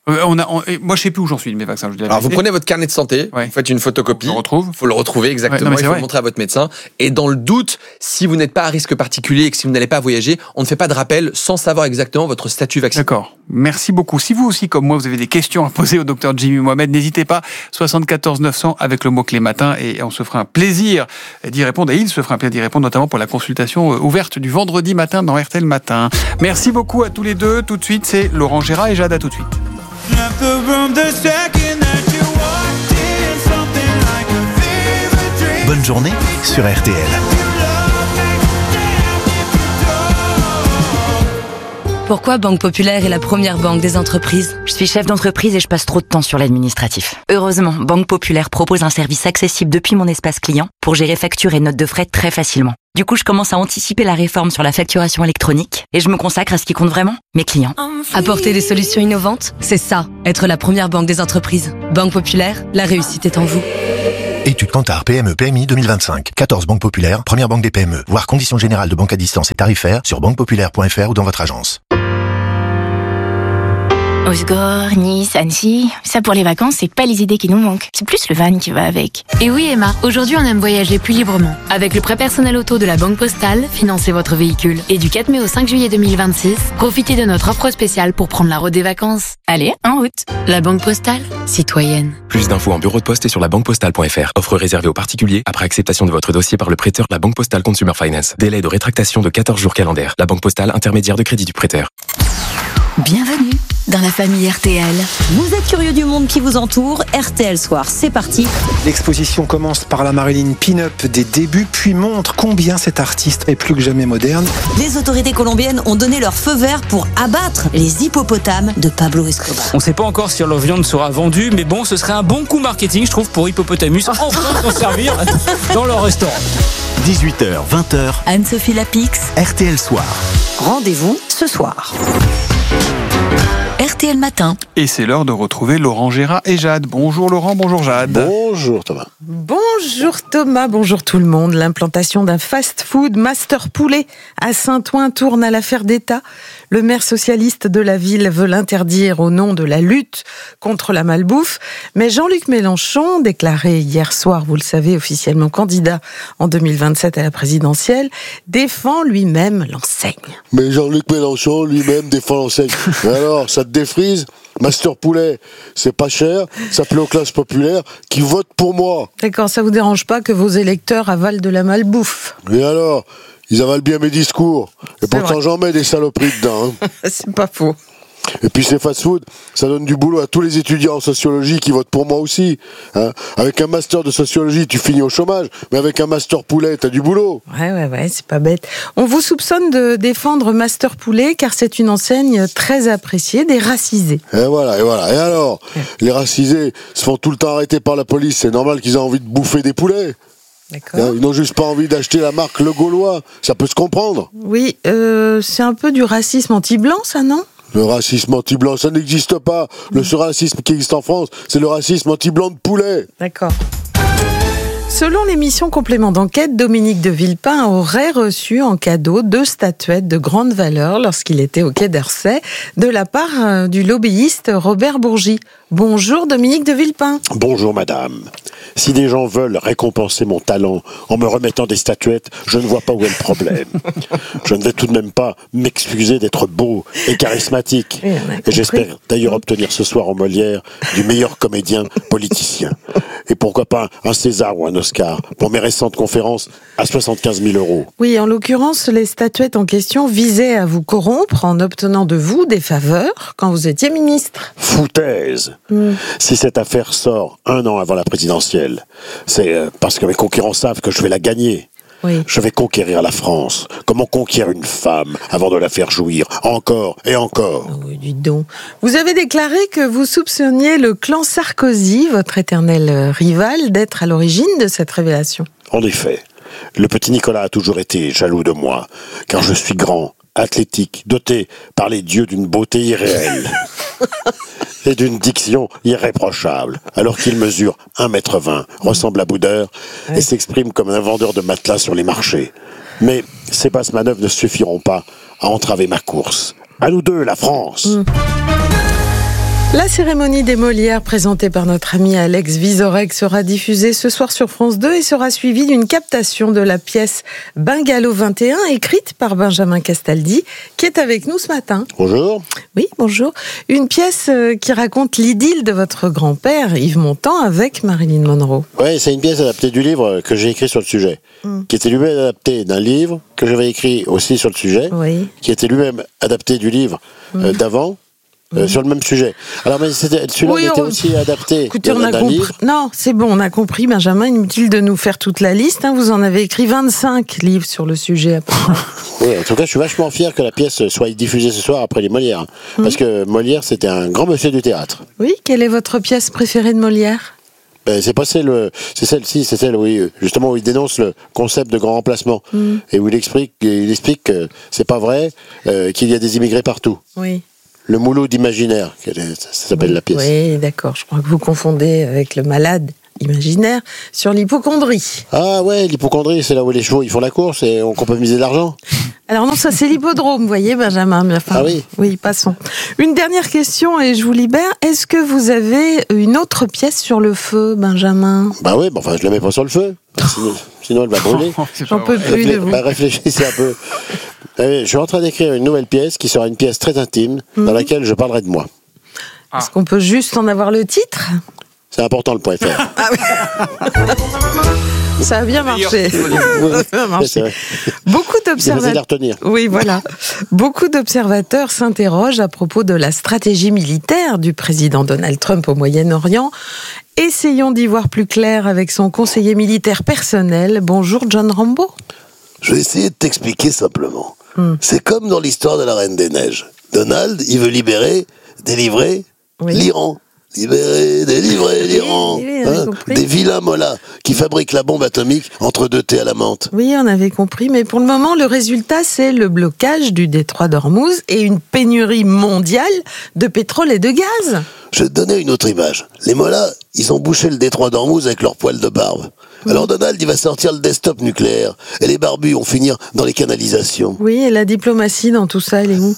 Euh, on a, on, moi, je sais plus où j'en suis de mes vaccins. Je vous Alors, vous prenez votre carnet de santé, ouais. vous faites une photocopie. On le retrouve. Il faut le retrouver exactement. Ouais, non, il faut vrai. le montrer à votre médecin. Et dans le doute, si vous n'êtes pas à risque particulier et que si vous n'allez pas voyager, on ne fait pas de rappel sans savoir exactement votre statut vaccinal. D'accord. Merci beaucoup. Si vous aussi, comme moi, vous avez des questions à poser au docteur Jimmy Mohamed, n'hésitez pas. soixante-quatorze neuf cents avec le mot-clé matin et on se fera un plaisir d'y répondre. Et il se fera un plaisir d'y répondre, notamment pour la consultation ouverte du vendredi matin dans R T L Matin. Merci beaucoup à tous les deux. Tout de suite, c'est Laurent Gérard et Jade. À tout de suite. Bonne journée sur R T L. Pourquoi Banque Populaire est la première banque des entreprises ? Je suis chef d'entreprise et je passe trop de temps sur l'administratif. Heureusement, Banque Populaire propose un service accessible depuis mon espace client pour gérer factures et notes de frais très facilement. Du coup, je commence à anticiper la réforme sur la facturation électronique et je me consacre à ce qui compte vraiment, mes clients. Apporter des solutions innovantes, c'est ça, être la première banque des entreprises. Banque Populaire, la réussite est en vous. Étude Kantar P M E P M I deux mille vingt-cinq. quatorze Banque Populaire, première banque des P M E. Voir conditions générales de banque à distance et tarifaires sur banque populaire point f r ou dans votre agence. Osgore, Nice, Annecy, ça pour les vacances, c'est pas les idées qui nous manquent. C'est plus le van qui va avec. Et oui Emma, aujourd'hui on aime voyager plus librement. Avec le prêt personnel auto de la Banque Postale, financez votre véhicule. Et du quatre mai au cinq juillet deux mille vingt-six, profitez de notre offre spéciale pour prendre la route des vacances. Allez, en route. La Banque Postale, citoyenne. Plus d'infos en bureau de poste et sur la banque postale point f r. Offre réservée aux particuliers après acceptation de votre dossier par le prêteur La Banque Postale Consumer Finance. Délai de rétractation de quatorze jours calendaires. La Banque Postale, intermédiaire de crédit du prêteur. Bienvenue dans la famille R T L. Vous êtes curieux du monde qui vous entoure, R T L Soir, c'est parti. L'exposition commence par la Marilyn Pin-Up des débuts, puis montre combien cet artiste est plus que jamais moderne. Les autorités colombiennes ont donné leur feu vert pour abattre les hippopotames de Pablo Escobar. On ne sait pas encore si leur viande sera vendue, mais bon, ce serait un bon coup marketing, je trouve, pour Hippopotamus, enfin s'en servir dans leur restaurant. dix-huit heures, vingt heures. Anne-Sophie Lapix. R T L Soir. Rendez-vous ce soir. R T L Matin. Et c'est l'heure de retrouver Laurent Gérard et Jade. Bonjour Laurent, bonjour Jade. Bonjour Thomas. Bonjour Thomas, bonjour tout le monde. L'implantation d'un fast-food Master Poulet à Saint-Ouen tourne à l'affaire d'État. Le maire socialiste de la ville veut l'interdire au nom de la lutte contre la malbouffe. Mais Jean-Luc Mélenchon, déclaré hier soir, vous le savez, officiellement candidat en deux mille vingt-sept à la présidentielle, défend lui-même l'enseigne. Mais Jean-Luc Mélenchon lui-même défend l'enseigne. Et alors, ça te défrise ? Master Poulet, c'est pas cher, ça plaît aux classes populaires qui votent pour moi. D'accord, ça vous dérange pas que vos électeurs avalent de la malbouffe ? Et alors ? Ils avalent bien mes discours. Et pourtant, j'en mets des saloperies dedans. Hein. C'est pas faux. Et puis ces fast-food, ça donne du boulot à tous les étudiants en sociologie qui votent pour moi aussi. Hein. Avec un master de sociologie, tu finis au chômage, mais avec un master poulet, t'as du boulot. Ouais, ouais, ouais, c'est pas bête. On vous soupçonne de défendre Master Poulet car c'est une enseigne très appréciée des racisés. Et voilà, et voilà. Et alors, ouais. Les racisés se font tout le temps arrêter par la police. C'est normal qu'ils aient envie de bouffer des poulets. D'accord. Ils n'ont juste pas envie d'acheter la marque Le Gaulois. Ça peut se comprendre. Oui, euh, c'est un peu du racisme anti-blanc, ça, non ? Le racisme anti-blanc, ça n'existe pas. Le seul racisme qui existe en France, c'est le racisme anti-blanc de poulet. D'accord. Selon l'émission Complément d'enquête, Dominique de Villepin aurait reçu en cadeau deux statuettes de grande valeur lorsqu'il était au Quai d'Orsay de la part du lobbyiste Robert Bourgi. Bonjour Dominique de Villepin. Bonjour madame. Si des gens veulent récompenser mon talent en me remettant des statuettes, je ne vois pas où est le problème. Je ne vais tout de même pas m'excuser d'être beau et charismatique. Oui, et j'espère d'ailleurs obtenir ce soir en Molière du meilleur comédien politicien. Et pourquoi pas un César ou un Oscar pour mes récentes conférences à soixante-quinze mille euros. Oui, en l'occurrence, les statuettes en question visaient à vous corrompre en obtenant de vous des faveurs quand vous étiez ministre. Foutaise. Mmh. Si cette affaire sort un an avant la présidentielle, c'est parce que mes concurrents savent que je vais la gagner. Oui. Je vais conquérir la France. Comment conquérir une femme avant de la faire jouir encore et encore? Oh oui, dites donc. Vous avez déclaré que vous soupçonniez le clan Sarkozy, votre éternel rival, d'être à l'origine de cette révélation. En effet, le petit Nicolas a toujours été jaloux de moi, car je suis grand, athlétique, doté par les dieux d'une beauté irréelle. Et d'une diction irréprochable, alors qu'il mesure un mètre vingt, ressemble à Boudeur, ouais. Et s'exprime comme un vendeur de matelas sur les marchés. Mais ces basses manœuvres ne suffiront pas à entraver ma course. À nous deux, la France. mmh. La cérémonie des Molières présentée par notre ami Alex Vizorek sera diffusée ce soir sur France deux et sera suivie d'une captation de la pièce Bungalow vingt et un écrite par Benjamin Castaldi qui est avec nous ce matin. Bonjour. Oui, bonjour. Une pièce qui raconte l'idylle de votre grand-père Yves Montand avec Marilyn Monroe. Oui, c'est une pièce adaptée du livre que j'ai écrit sur le sujet, mm. qui était lui-même adapté d'un livre que j'avais écrit aussi sur le sujet, oui. qui était lui-même adapté du livre mm. euh, d'avant. Euh, mmh. Sur le même sujet. Alors, mais c'était, celui-là oui, était on... aussi adapté Écoutez, de, on a d'un compris... livre. Non, c'est bon, on a compris, Benjamin. Inutile de nous faire toute la liste. Hein. Vous en avez écrit vingt-cinq livres sur le sujet. À peu près. Oui, en tout cas, je suis vachement fier que la pièce soit diffusée ce soir après les Molières. Mmh. Parce que Molière, c'était un grand monsieur du théâtre. Oui, quelle est votre pièce préférée de Molière ? Ben, c'est pas celle, c'est celle-ci, c'est celle où il, justement où il dénonce le concept de grand remplacement mmh. et où il explique, il explique que c'est pas vrai, euh, qu'il y a des immigrés partout. Oui. Le moulot d'imaginaire, ça s'appelle oui, la pièce. Oui, d'accord. Je crois que vous confondez avec le malade imaginaire sur l'hypocondrie. Ah ouais, l'hypocondrie, c'est là où les chevaux ils font la course et on peut miser de l'argent. Alors non, ça c'est l'hippodrome, vous voyez, Benjamin. Enfin, ah oui. Oui, passons. Une dernière question et je vous libère. Est-ce que vous avez une autre pièce sur le feu, Benjamin ? Bah oui, bon, enfin je la mets pas sur le feu, sinon, sinon elle va brûler. J'en peux plus Réflé- de vous. Bah, réfléchissez un peu. Je suis en train d'écrire une nouvelle pièce qui sera une pièce très intime mmh. dans laquelle je parlerai de moi. Ah. Est-ce qu'on peut juste en avoir le titre ? C'est important le point F R. Ah oui. Ça a bien marché. Ça a bien marché. Beaucoup d'observateurs. Oui, voilà. Beaucoup d'observateurs s'interrogent à propos de la stratégie militaire du président Donald Trump au Moyen-Orient. Essayons d'y voir plus clair avec son conseiller militaire personnel. Bonjour, John Rambo. Je vais essayer de t'expliquer simplement. Hum. C'est comme dans l'histoire de la Reine des Neiges. Donald, il veut libérer, délivrer oui. l'Iran. Libérer, délivrer l'Iran. Oui, oui, hein, des vilains mollahs qui fabriquent la bombe atomique entre deux thés à la menthe. Oui, on avait compris. Mais pour le moment, le résultat, c'est le blocage du détroit d'Ormuz et une pénurie mondiale de pétrole et de gaz. Je vais te donner une autre image. Les mollahs, ils ont bouché le détroit d'Ormuz avec leurs poils de barbe. Oui. Alors Donald, il va sortir le desktop nucléaire. Et les barbus vont finir dans les canalisations. Oui, et la diplomatie dans tout ça, elle est où ?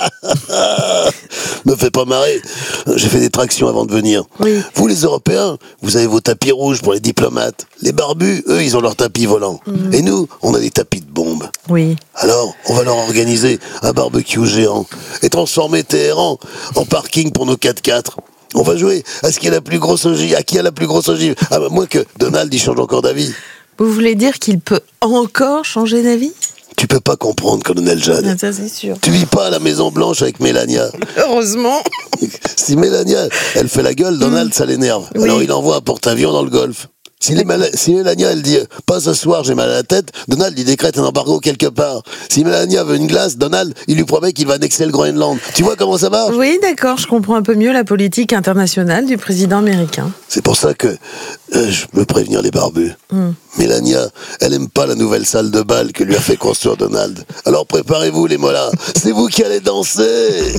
Me fais pas marrer. J'ai fait des tractions avant de venir. Oui. Vous, les Européens, vous avez vos tapis rouges pour les diplomates. Les barbus, eux, ils ont leurs tapis volants. Mmh. Et nous, on a des tapis de bombes. Oui. Alors, on va leur organiser un barbecue géant et transformer Téhéran en parking pour nos quatre-quatre. On va jouer à ce qui est la plus grosse ogive, à qui a la plus grosse ogive. À moins que Donald, il change encore d'avis. Vous voulez dire qu'il peut encore changer d'avis ? Tu peux pas comprendre, colonel Jade. Ah, ça, c'est sûr. Tu vis pas à la Maison Blanche avec Mélania. Heureusement. Si Mélania, elle fait la gueule, Donald, mmh. ça l'énerve. Oui. Alors il envoie un porte-avions dans le Golfe. Si, les mal... si Mélania, elle dit « Pas ce soir, j'ai mal à la tête », Donald, il décrète un embargo quelque part. Si Mélania veut une glace, Donald, il lui promet qu'il va annexer le Groenland. Tu vois comment ça marche ? Oui, d'accord, je comprends un peu mieux la politique internationale du président américain. C'est pour ça que euh, je veux prévenir les barbus. Mm. Mélania, elle aime pas la nouvelle salle de bal que lui a fait construire Donald. Alors préparez-vous, les mollahs, c'est vous qui allez danser.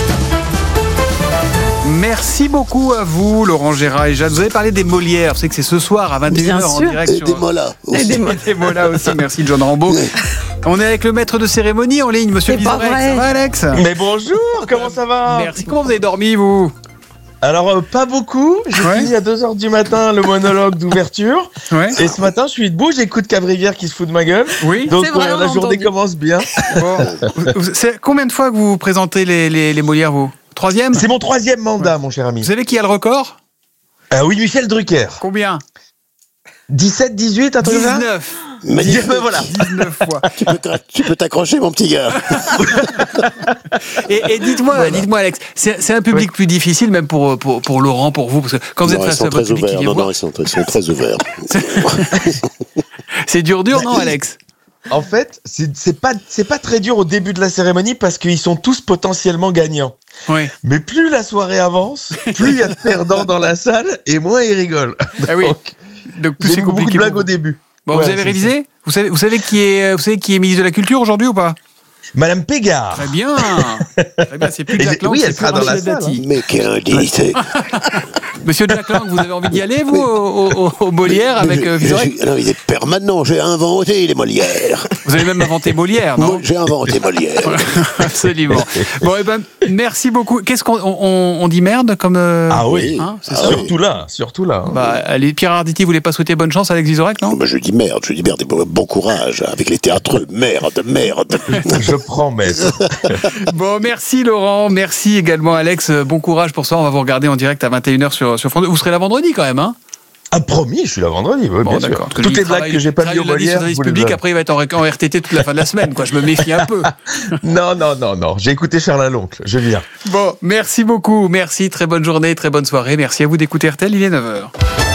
Merci beaucoup à vous, Laurent Gérard et Jeanne. Vous avez parlé des Molières. Vous savez que c'est ce soir à vingt et une heures en direct. Et sur... des mollahs aussi. Et des, des mollahs aussi. Merci, John Rambo. On est avec le maître de cérémonie en ligne, monsieur Vizorek. Ça va, Alex ? Mais bonjour, comment ça va ? Merci. Comment vous avez dormi, vous ? Alors, euh, pas beaucoup. J'ai ouais. fini à deux heures du matin le monologue d'ouverture. Ouais. Et ce matin, je suis debout, j'écoute Cavrivière qui se fout de ma gueule. Oui. Donc, vrai, euh, la journée entendu. commence bien. Bon. C'est combien de fois que vous présentez les, les, les Molières, vous ? Troisième ? C'est mon troisième mandat, ouais. mon cher ami. Vous savez qui a le record ? euh, Oui, Michel Drucker. Combien ? dix-sept, dix-huit, un truc comme ça ? dix-neuf. Magnifique. Voilà. dix-neuf fois. Tu peux, tu peux t'accrocher, mon petit gars. et et dites-moi, voilà. dites-moi, Alex, c'est, c'est un public oui. plus difficile, même pour, pour, pour Laurent, pour vous, parce que quand vous non, êtes face à votre public, ouverts. qui non, voir... non, ils sont, ils sont très ouverts. C'est dur, dur, non, Alex ? En fait, c'est, c'est pas, c'est pas très dur au début de la cérémonie parce qu'ils sont tous potentiellement gagnants. Oui. Mais plus la soirée avance, plus il y a de perdants dans la salle et moins ils rigolent. Ah oui. Donc plus c'est compliqué. Beaucoup de blagues au début. Bon, ouais, vous avez révisé ? Vous savez, vous savez qui est, vous savez qui est ministre de la Culture aujourd'hui ou pas ? Madame Pégard. Très bien. Très bien, c'est plus que la Oui, elle sera dans la salle. Hein. Mais quelle indignité. Monsieur Jack Lang, vous avez envie d'y aller, vous, au, au, au Molière avec euh, Vizorek? Non, il est permanent, j'ai inventé les Molières. Vous avez même inventé Molière, non? J'ai inventé Molière. Absolument. Bon, eh ben, merci beaucoup. Qu'est-ce qu'on on, on dit merde comme euh, Ah oui, hein, c'est ah ça surtout là, surtout là. Bah, allez, Pierre Arditi, vous voulez pas souhaiter bonne chance à Alex Vizorek, non? Bah, je dis merde, je dis merde, et bon courage avec les théâtreux. Merde, merde. Je prends maître. Bon, merci Laurent, merci également Alex. Bon courage pour ça. On va vous regarder en direct à vingt et une heures sur, sur France deux. Vous serez là vendredi quand même, hein? Ah, promis, je suis là vendredi, oui, bon, bien sûr. Que Toutes les blagues que j'ai pas mis au Molière, service public, après il va être en, en R T T toute la fin de la semaine, quoi. Je me méfie un peu. Non, non, non, non. J'ai écouté Charles l'oncle, je viens. Bon, merci beaucoup, merci, très bonne journée, très bonne soirée. Merci à vous d'écouter R T L, il est neuf heures.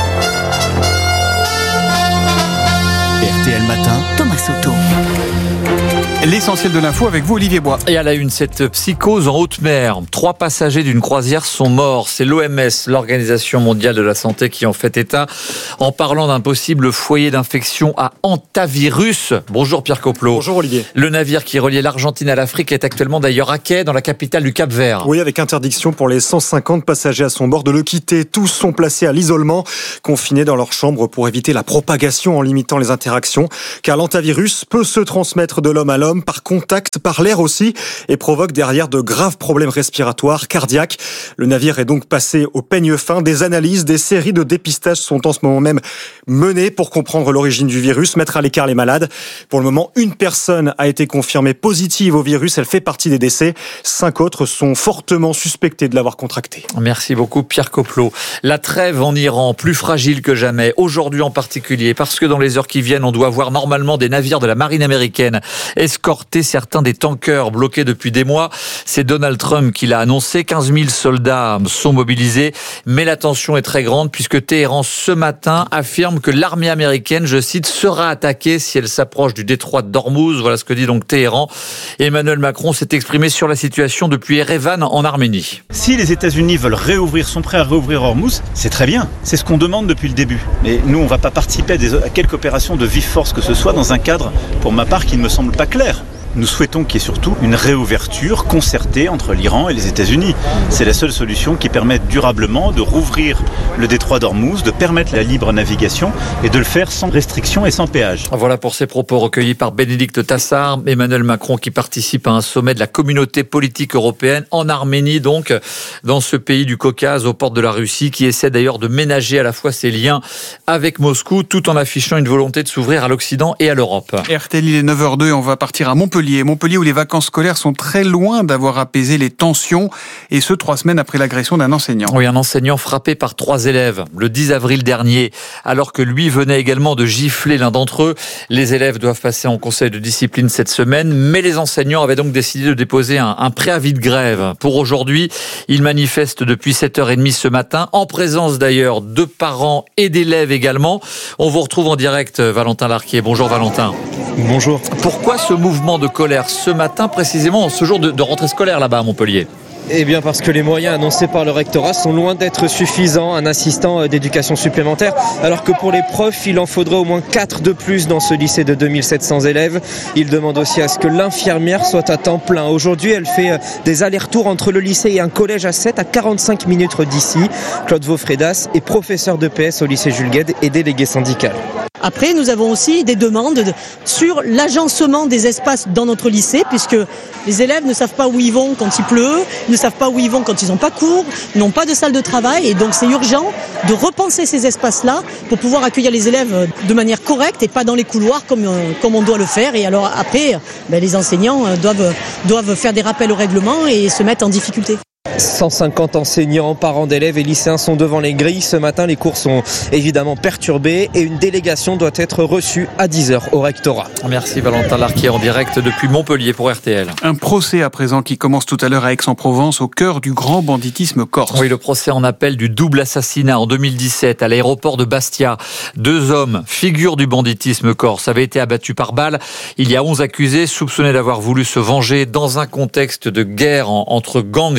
R T L Matin, Thomas Soto. L'essentiel de l'info avec vous, Olivier Bois. Et à la une, cette psychose en haute mer. Trois passagers d'une croisière sont morts. C'est l'O M S, l'Organisation mondiale de la santé, qui en fait état en parlant d'un possible foyer d'infection à hantavirus. Bonjour Pierre Coplot. Bonjour Olivier. Le navire qui reliait l'Argentine à l'Afrique est actuellement d'ailleurs à quai dans la capitale du Cap-Vert. Oui, avec interdiction pour les cent cinquante passagers à son bord de le quitter. Tous sont placés à l'isolement, confinés dans leur chambre pour éviter la propagation en limitant les interactions. Car l'hantavirus peut se transmettre de l'homme à l'homme par contact, par l'air aussi, et provoque derrière de graves problèmes respiratoires, cardiaques. Le navire est donc passé au peigne fin. Des analyses, des séries de dépistages sont en ce moment même menées pour comprendre l'origine du virus, mettre à l'écart les malades. Pour le moment, une personne a été confirmée positive au virus. Elle fait partie des décès. Cinq autres sont fortement suspectés de l'avoir contracté. Merci beaucoup Pierre Coplot. La trêve en Iran, plus fragile que jamais, aujourd'hui en particulier, parce que dans les heures qui viennent, on doit voir normalement des navires de la marine américaine escorter certains des tankers bloqués depuis des mois. C'est Donald Trump qui l'a annoncé. quinze mille soldats sont mobilisés, mais la tension est très grande puisque Téhéran ce matin affirme que l'armée américaine, je cite, sera attaquée si elle s'approche du détroit d'Ormuz. Voilà ce que dit donc Téhéran. Emmanuel Macron s'est exprimé sur la situation depuis Erevan en Arménie. Si les États-Unis veulent réouvrir, sont prêts à réouvrir Ormuz, c'est très bien. C'est ce qu'on demande depuis le début. Mais nous, on ne va pas participer à, des, à quelque opération de vive force que ce soit dans un cadre, pour ma part, qui ne me semble pas clair. Nous souhaitons qu'il y ait surtout une réouverture concertée entre l'Iran et les États-Unis. C'est la seule solution qui permette durablement de rouvrir le détroit d'Ormuz, de permettre la libre navigation et de le faire sans restriction et sans péage. Voilà pour ces propos recueillis par Bénédicte Tassard, Emmanuel Macron qui participe à un sommet de la communauté politique européenne en Arménie, donc dans ce pays du Caucase aux portes de la Russie, qui essaie d'ailleurs de ménager à la fois ses liens avec Moscou tout en affichant une volonté de s'ouvrir à l'Occident et à l'Europe. R T L, il est neuf heures zéro deux et on va partir à Montpellier. Montpellier où les vacances scolaires sont très loin d'avoir apaisé les tensions, et ce, trois semaines après l'agression d'un enseignant. Oui, un enseignant frappé par trois élèves le dix avril dernier, alors que lui venait également de gifler l'un d'entre eux. Les élèves doivent passer en conseil de discipline cette semaine, mais les enseignants avaient donc décidé de déposer un, un préavis de grève. Pour aujourd'hui, ils manifestent depuis sept heures trente ce matin, en présence d'ailleurs de parents et d'élèves également. On vous retrouve en direct, Valentin Larquier. Bonjour Valentin. Bonjour. Pourquoi ce mouvement de colère ce matin, précisément en ce jour de, de rentrée scolaire là-bas à Montpellier? Eh bien parce que les moyens annoncés par le rectorat sont loin d'être suffisants, un assistant d'éducation supplémentaire, alors que pour les profs, il en faudrait au moins quatre de plus dans ce lycée de deux mille sept cents élèves. Il demande aussi à ce que l'infirmière soit à temps plein. Aujourd'hui, elle fait des allers-retours entre le lycée et un collège à sept, à quarante-cinq minutes d'ici. Claude Vaufredas est professeur d'E P S au lycée Jules Guesde et délégué syndical. Après, nous avons aussi des demandes sur l'agencement des espaces dans notre lycée, puisque les élèves ne savent pas où ils vont quand il pleut, ne savent pas où ils vont quand ils n'ont pas cours, n'ont pas de salle de travail, et donc c'est urgent de repenser ces espaces-là pour pouvoir accueillir les élèves de manière correcte et pas dans les couloirs comme, comme on doit le faire. Et alors après, ben, les enseignants doivent, doivent faire des rappels au règlement et se mettre en difficulté. cent cinquante enseignants, parents d'élèves et lycéens sont devant les grilles. Ce matin, les cours sont évidemment perturbés et une délégation doit être reçue à dix heures au rectorat. Merci Valentin Larquier en direct depuis Montpellier pour R T L. Un procès à présent qui commence tout à l'heure à Aix-en-Provence, au cœur du grand banditisme corse. Oui, le procès en appel du double assassinat en deux mille dix-sept à l'aéroport de Bastia. Deux hommes, figures du banditisme corse, avaient été abattus par balle. Il y a onze accusés soupçonnés d'avoir voulu se venger dans un contexte de guerre en, entre gangs rivaux.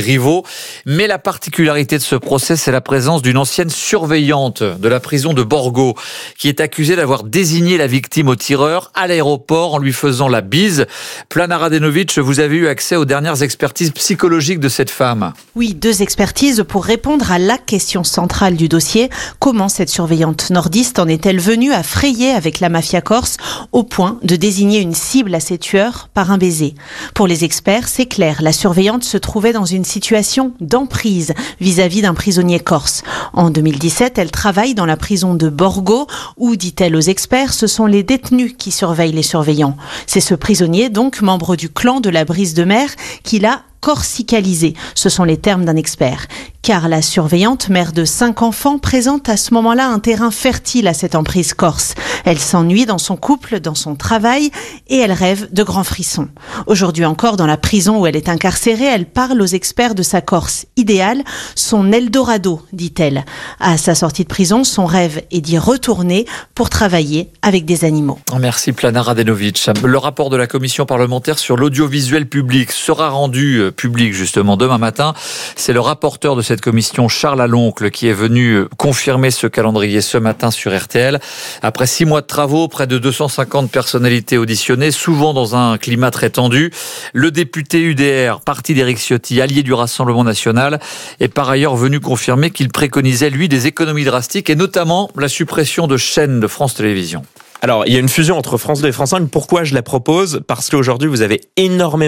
Mais la particularité de ce procès, c'est la présence d'une ancienne surveillante de la prison de Borgo, qui est accusée d'avoir désigné la victime au tireur à l'aéroport en lui faisant la bise. Plana Radenovic, vous avez eu accès aux dernières expertises psychologiques de cette femme. Oui, deux expertises pour répondre à la question centrale du dossier. Comment cette surveillante nordiste en est-elle venue à frayer avec la mafia corse au point de désigner une cible à ses tueurs par un baiser? Pour les experts, c'est clair, la surveillante se trouvait dans une situation d'emprise vis-à-vis d'un prisonnier corse. En deux mille dix-sept, elle travaille dans la prison de Borgo où, dit-elle aux experts, ce sont les détenus qui surveillent les surveillants. C'est ce prisonnier, donc membre du clan de la Brise de Mer, qui l'a corsicalisé. Ce sont les termes d'un expert. Car la surveillante, mère de cinq enfants, présente à ce moment-là un terrain fertile à cette emprise corse. Elle s'ennuie dans son couple, dans son travail, et elle rêve de grands frissons. Aujourd'hui encore, dans la prison où elle est incarcérée, elle parle aux experts de sa Corse idéale, son Eldorado, dit-elle. À sa sortie de prison, son rêve est d'y retourner pour travailler avec des animaux. Merci Plana Radenovic. Le rapport de la commission parlementaire sur l'audiovisuel public sera rendu public justement demain matin. C'est le rapporteur de cette commission, Charles Aloncle, qui est venu confirmer ce calendrier ce matin sur R T L. Après six mois de travaux, près de deux cent cinquante personnalités auditionnées, souvent dans un climat très tendu. Le député U D R, parti d'Éric Ciotti, allié du Rassemblement national, est par ailleurs venu confirmer qu'il préconisait, lui, des économies drastiques et notamment la suppression de chaînes de France Télévisions. Alors, il y a une fusion entre France deux et France un, mais pourquoi je la propose ? Parce qu'aujourd'hui, vous avez énormément